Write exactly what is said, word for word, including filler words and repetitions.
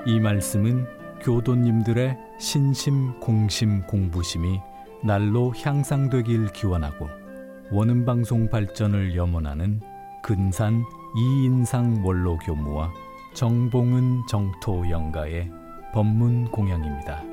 이 말씀은 교도님들의 신심, 공심, 공부심이 날로 향상되길 기원하고 원음방송 발전을 염원하는 근산 이인상 원로교무와 정봉은 정토 영가의 법문 공양입니다.